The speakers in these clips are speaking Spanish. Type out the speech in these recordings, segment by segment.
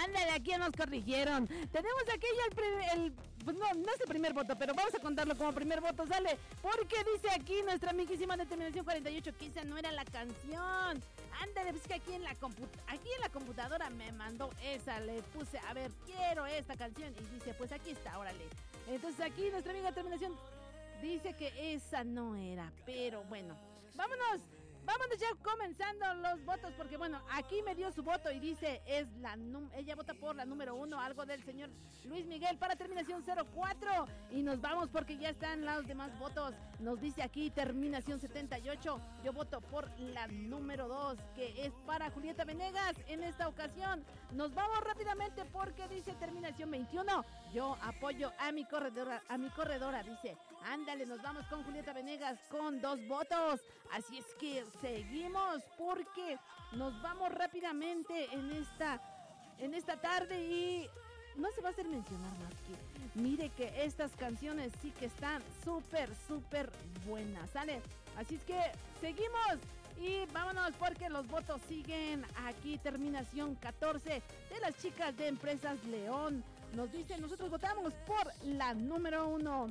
Ándale, aquí nos corrigieron. Tenemos aquí pues no es el primer voto, pero vamos a contarlo como primer voto, sale. Porque dice aquí nuestra amiguísima Determinación 48 que esa no era la canción. Ándale, pues que aquí en la computadora me mandó esa. Le puse, a ver, quiero esta canción. Y dice, pues aquí está, órale. Entonces aquí nuestra amiga Determinación dice que esa no era. Pero bueno, vámonos ya comenzando los votos, porque bueno, aquí me dio su voto y dice, ella vota por la número 1, algo del señor Luis Miguel para terminación 04, y nos vamos porque ya están los demás votos. Nos dice aquí terminación 78, yo voto por la número 2, que es para Julieta Venegas. En esta ocasión nos vamos rápidamente porque dice terminación 21, yo apoyo a mi corredora, dice. Ándale, nos vamos con Julieta Venegas con 2 votos. Así es que seguimos porque nos vamos rápidamente en esta tarde y no se va a hacer mencionar más que mire que estas canciones sí que están súper buenas, ¿sale? Así es que seguimos y vámonos porque los votos siguen aquí. Terminación 14 de las chicas de Empresas León nos dice, nosotros votamos por la número 1,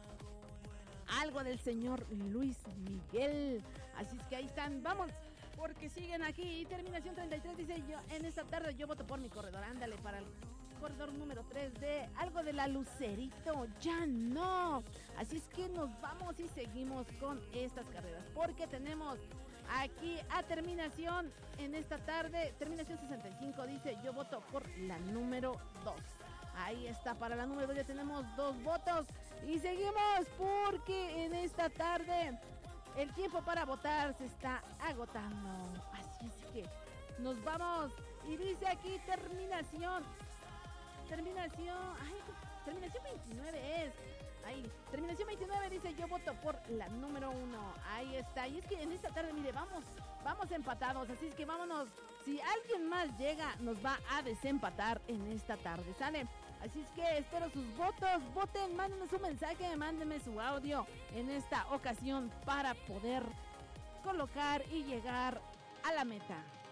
algo del señor Luis Miguel. Así es que ahí están, vamos, porque siguen aquí. Y terminación 33 dice, yo en esta tarde yo voto por mi corredor. Ándale, para el corredor número 3 de algo de la Lucerito, ya no. Así es que nos vamos y seguimos con estas carreras, porque tenemos aquí a terminación en esta tarde, terminación 65 dice, yo voto por la número 2. Ahí está, para la número 2 ya tenemos 2 votos. Y seguimos porque en esta tarde el tiempo para votar se está agotando. Así es que nos vamos. Y dice aquí terminación 29 es. Ahí, terminación 29 dice, yo voto por la número 1. Ahí está. Y es que en esta tarde, mire, vamos empatados. Así es que vámonos. Si alguien más llega, nos va a desempatar en esta tarde, ¿sale? Así es que espero sus votos. Voten, mándenme su mensaje, mándenme su audio en esta ocasión para poder colocar y llegar a la meta.